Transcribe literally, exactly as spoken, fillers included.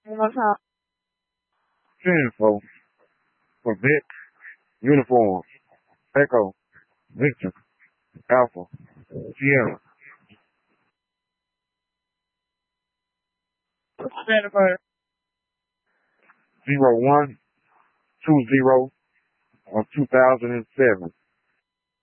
Info for Vic, Uniform, Echo, Victor, Alpha, Sierra. Zero one two zero of two thousand and seven.